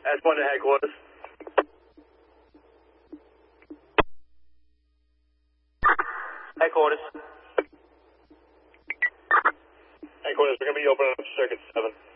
S1 to headquarters. Headquarters. Headquarters, we're going to be open on circuit 7.